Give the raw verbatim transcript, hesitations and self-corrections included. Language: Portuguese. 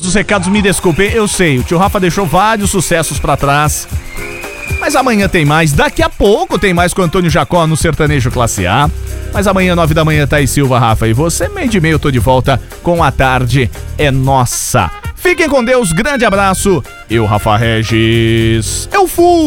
dos recados, me desculpem, eu sei, o tio Rafa deixou vários sucessos pra trás. Mas amanhã tem mais, daqui a pouco tem mais com o Antônio Jacó no Sertanejo Classe A. Mas amanhã, nove da manhã, Thaís Silva, Rafa e você, meio de meio, eu tô de volta com A Tarde é Nossa. Fiquem com Deus, grande abraço. Eu, Rafa Regis, eu fui!